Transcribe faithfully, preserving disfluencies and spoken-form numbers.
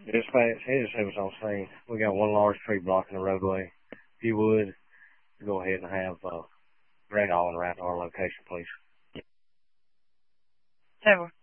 Dispatch, he just was on scene. We got one large tree blocking the roadway. If you would, go ahead and have uh, Greg Allen route to our location, please. Several.